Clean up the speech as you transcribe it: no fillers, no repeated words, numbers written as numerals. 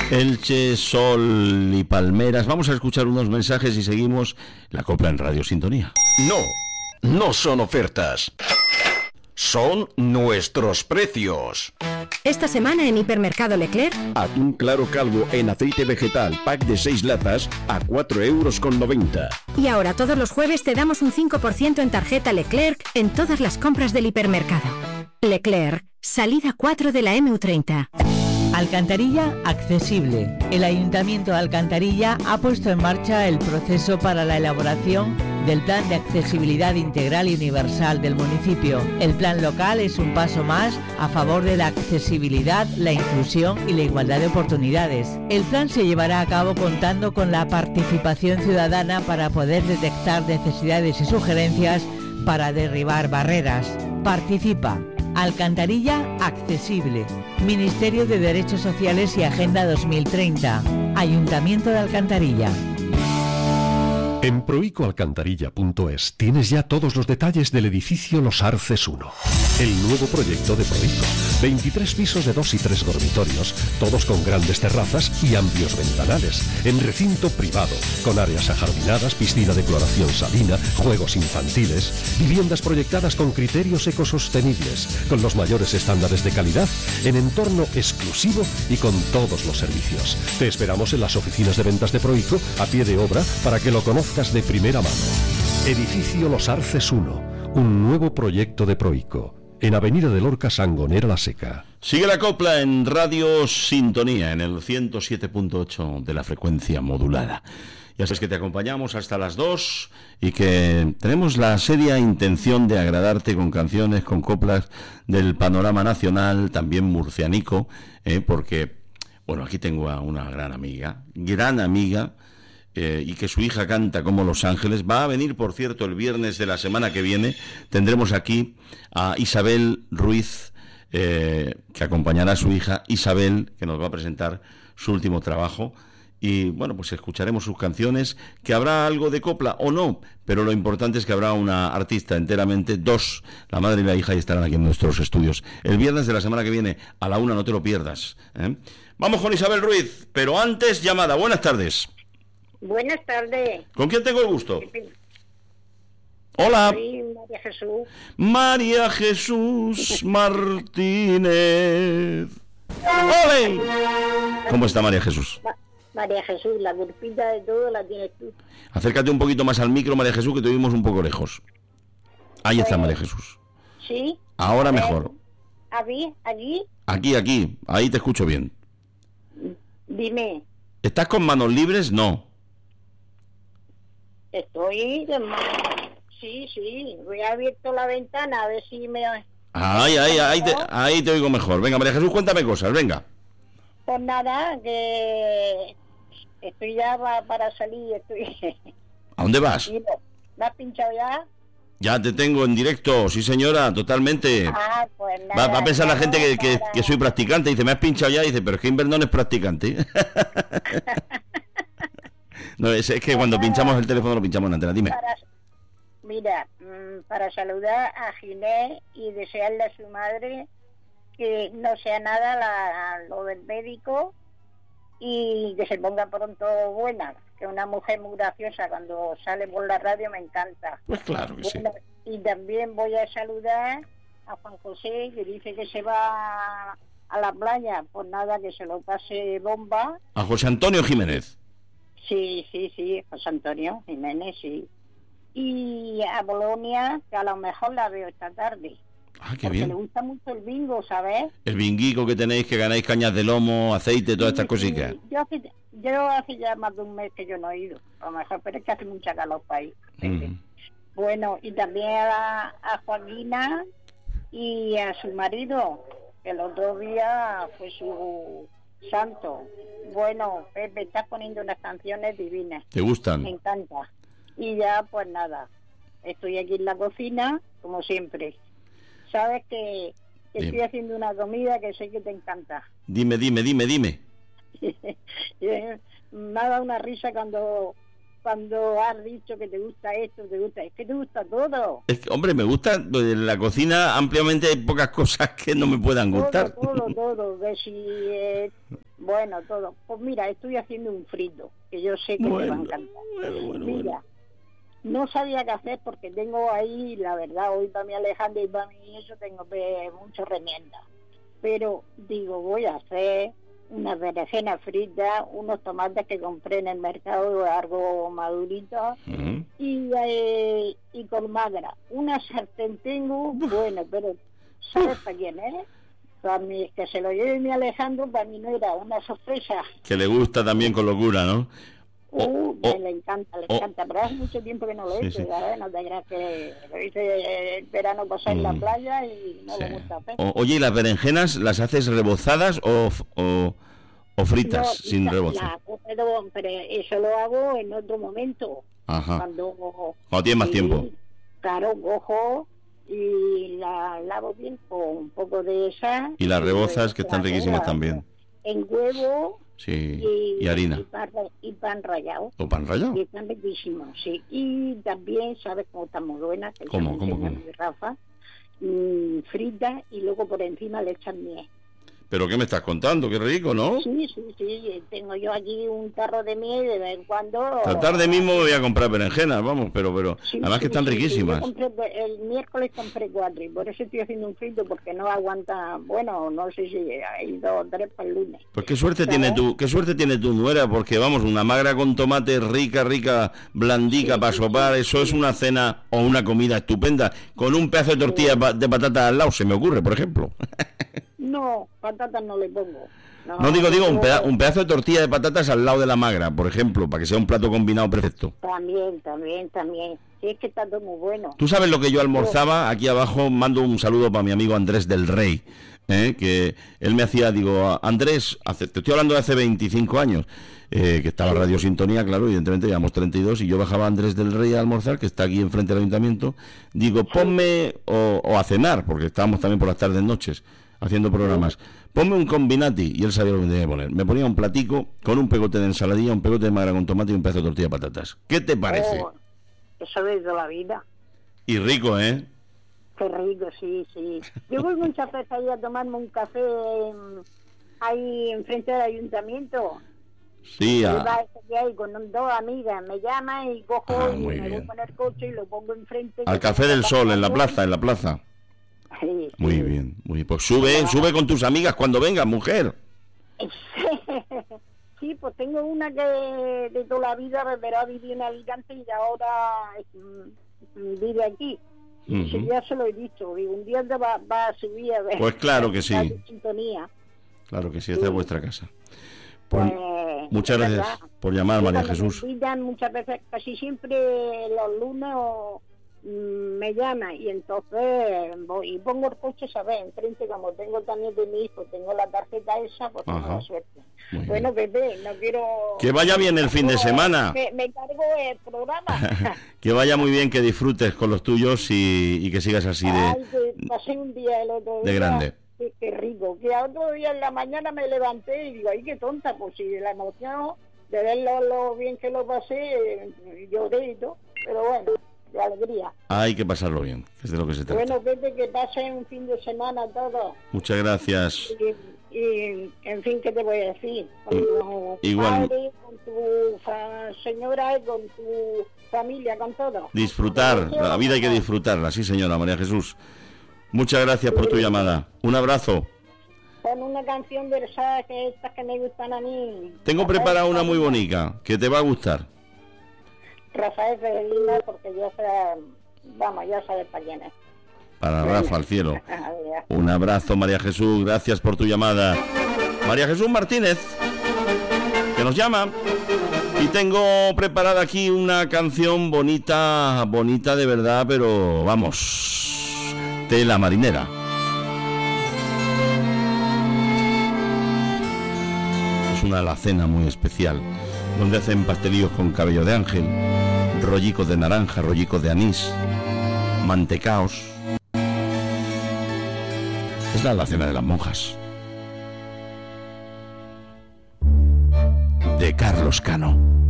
Elche, sol y palmeras. Vamos a escuchar unos mensajes y seguimos la copla en Radio Sintonía. No son ofertas. Son nuestros precios. Esta semana en Hipermercado Leclerc, Atún claro calvo en aceite vegetal, pack de 6 latas a 4,90 €. y ahora todos los jueves te damos un 5% en tarjeta Leclerc en todas las compras del hipermercado. Leclerc, salida 4 de la MU30. Alcantarilla accesible. El Ayuntamiento de Alcantarilla ha puesto en marcha el proceso para la elaboración del Plan de Accesibilidad Integral y Universal del municipio. El plan local es un paso más a favor de la accesibilidad, la inclusión y la igualdad de oportunidades. El plan se llevará a cabo contando con la participación ciudadana para poder detectar necesidades y sugerencias para derribar barreras. Participa. Alcantarilla accesible. Ministerio de Derechos Sociales y Agenda 2030. Ayuntamiento de Alcantarilla. En proicoalcantarilla.es tienes ya todos los detalles del edificio Los Arces 1, el nuevo proyecto de Proico. 23 pisos de 2 y 3 dormitorios, todos con grandes terrazas y amplios ventanales, en recinto privado, con áreas ajardinadas, piscina de cloración salina, juegos infantiles, viviendas proyectadas con criterios ecosostenibles, con los mayores estándares de calidad, en entorno exclusivo y con todos los servicios. Te esperamos en las oficinas de ventas de Proico, a pie de obra, para que lo conozcas de primera mano. Edificio Los Arces 1, un nuevo proyecto de Proico, en Avenida de Lorca, Sangonera la Seca. Sigue la copla en Radio Sintonía, en el 107.8 de la frecuencia modulada. Ya sabes que te acompañamos hasta las 2 y que tenemos la seria intención de agradarte con canciones, con coplas del panorama nacional, también murcianico, porque, bueno, aquí tengo a una gran amiga, y que su hija canta como Los Ángeles. Va a venir, por cierto, el viernes de la semana que viene. Tendremos aquí a Isabel Ruiz, que acompañará a su hija Isabel, que nos va a presentar su último trabajo. Y bueno, pues escucharemos sus canciones, que habrá algo de copla o no, pero lo importante es que habrá una artista enteramente, dos, la madre y la hija, y estarán aquí en nuestros estudios. El viernes de la semana que viene, a la 1, no te lo pierdas, ¿eh? Vamos con Isabel Ruiz, pero antes llamada. Buenas tardes. Buenas tardes. ¿Con quién tengo el gusto? Hola. Soy María Jesús. María Jesús Martínez. ¡Ole! ¿Cómo está María Jesús? María Jesús, la culpita de todo la tienes tú. Acércate un poquito más al micro, María Jesús, que te oímos un poco lejos. Ahí está María Jesús. ¿Sí? Ahora mejor. ¿Aquí? Aquí. Ahí te escucho bien. Dime. ¿Estás con manos libres? No. Estoy de mano. Sí. Voy a abierto la ventana a ver si me... Ahí te oigo mejor. Venga, María Jesús, cuéntame cosas, venga. Pues nada, que estoy ya para salir, ¿A dónde vas? ¿Me has pinchado ya? Ya te tengo en directo, sí señora, totalmente. Pues nada. Va a pensar la gente que soy practicante, dice, me has pinchado ya, dice, pero es que Inver no es practicante. No, es que cuando pinchamos el teléfono lo pinchamos en la antena, dime. Para saludar a Ginés y desearle a su madre que no sea nada lo del médico y que se ponga pronto buena, que una mujer muy graciosa cuando sale por la radio me encanta. Pues claro que sí. Y también voy a saludar a Juan José, que dice que se va a la playa, pues nada, que se lo pase bomba. A José Antonio Jiménez. Sí, José Antonio Jiménez, sí. Y a Bolonia, que a lo mejor la veo esta tarde. Ah, qué porque bien. le gusta mucho el bingo, ¿sabes? El binguico que tenéis, que ganáis cañas de lomo, aceite, todas estas cositas. Yo hace ya más de un mes que yo no he ido, a lo mejor, pero es que hace mucha calor para ir. Bueno, y también a Joaquina y a su marido, que el otro día fue su santo. Bueno, Pepe, estás poniendo unas canciones divinas. ¿Te gustan? Me encanta. Y ya, pues nada, estoy aquí en la cocina, como siempre. Sabes que estoy haciendo una comida que sé que te encanta. Dime. Me ha dado una risa cuando has dicho que te gusta esto, es que te gusta todo. Es que, hombre, me gusta, en la cocina ampliamente hay pocas cosas que no me puedan gustar. Todo, que si Bueno, todo. Pues mira, estoy haciendo un frito, que yo sé que te va a encantar. Mira, no sabía qué hacer porque tengo ahí, la verdad, hoy para mi Alejandra y para mí eso tengo mucho remienda. Pero digo, voy a hacer unas berenjenas fritas, unos tomates que compré en el mercado, algo maduritos, y con magra. Una sartén tengo, bueno, pero ¿sabes para quién es? Para mí, que se lo lleve mi Alejandro, para mí no era una sorpresa. Que le gusta también con locura, ¿no? Le encanta, pero hace mucho tiempo que no lo he hecho, ¿sabes? No te creas que lo hice el verano pasado en la playa y no lo gusta hacer. Oye, ¿y las berenjenas las haces rebozadas o fritas, no, sin rebozo? Pero eso lo hago en otro momento. Ajá. Cuando tienes más tiempo. Claro, cojo y la lavo bien con un poco de esa. Y las rebozas, que están riquísimas también. En huevo. Sí, y harina. Y pan rallado. ¿O pan rallado? Y están riquísimos, sí. Y también, ¿sabes cómo están muy buenas? ¿Cómo? Rafa, fritas y luego por encima le echan miel. ¿Pero qué me estás contando? Qué rico, ¿no? Sí. Tengo yo allí un tarro de miel de vez en cuando. Esta tarde mismo voy a comprar berenjenas, vamos, pero además que están riquísimas. El miércoles compré 4 y por eso estoy haciendo un frito porque no aguanta, bueno, no sé si hay 2 o 3 para el lunes. Pues qué suerte tiene tu nuera, porque vamos, una magra con tomate rica, blandica para sopar, eso es una cena o una comida estupenda, con un pedazo de tortilla de patata al lado, se me ocurre, por ejemplo. No, patatas no le pongo. No digo un pedazo de tortilla de patatas al lado de la magra, por ejemplo, para que sea un plato combinado perfecto. También. Sí, es que está todo muy bueno. ¿Tú sabes lo que yo almorzaba? Aquí abajo mando un saludo para mi amigo Andrés del Rey, que él me hacía, digo, Andrés, te estoy hablando de hace 25 años, que estaba Radio Sintonía, claro, evidentemente llevamos 32, y yo bajaba a Andrés del Rey a almorzar, que está aquí enfrente del ayuntamiento, digo, ponme, o a cenar, porque estábamos también por las tardes noches haciendo programas, ponme un combinati, y él sabía lo que tenía que poner. Me ponía un platico con un pegote de ensaladilla, un pegote de magra con tomate y un pedazo de tortilla de patatas. ¿Qué te parece? Eso es de la vida. Y rico, ¿eh? Qué rico, sí. Yo voy muchas veces ahí a tomarme un café ahí enfrente del ayuntamiento. Sí, ahí con 2 amigas, me llaman y cojo y me voy a poner coche y lo pongo enfrente. Al Café del Sol, en la plaza. Sí. Muy bien. Pues sube con tus amigas cuando vengas, mujer. Sí, pues tengo una que de toda la vida ha vivido en Alicante y ahora vive aquí. Y ya se lo he dicho, digo, un día va a subir a ver. Pues claro que sí. Sintonía. Claro que sí, esta es vuestra casa. Pues muchas gracias por llamar, María Jesús. Muchas veces, casi siempre los lunes me llama y entonces voy y pongo el coche, ¿sabes? Enfrente, como tengo también de mi hijo, tengo la tarjeta esa, pues tengo la suerte. Bueno, Pepe, no quiero... Que vaya bien el fin de semana. Me cargo el programa. Que vaya muy bien, que disfrutes con los tuyos y que sigas así que pasé un día el otro día. De grande. Qué rico. Que otro día en la mañana me levanté y digo, ay, qué tonta, pues si la emoción de ver lo bien que lo pasé, lloré y todo, pero bueno. De alegría. Hay que pasarlo bien, que es de lo que se trata. Bueno, Pepe, que pasen un fin de semana todo. Muchas gracias. Y en fin, ¿qué te voy a decir? Con tu igual, padre, con tu señora y con tu familia, con todo. Disfrutar, la vida hay que disfrutarla, sí señora María Jesús. Muchas gracias por tu llamada. Un abrazo. Con una canción de esas que estas que me gustan a mí. Tengo preparada una muy bonita, que te va a gustar. Rafael Ferreira, porque ya sabes para quién es. Para Rafa al cielo. Un abrazo, María Jesús, gracias por tu llamada. María Jesús Martínez, que nos llama. Y tengo preparada aquí una canción bonita de verdad, pero vamos, tela marinera. Es una alacena muy especial, donde hacen pastelillos con cabello de ángel, rollicos de naranja, rollicos de anís, mantecaos. Es la alacena de las monjas, de Carlos Cano.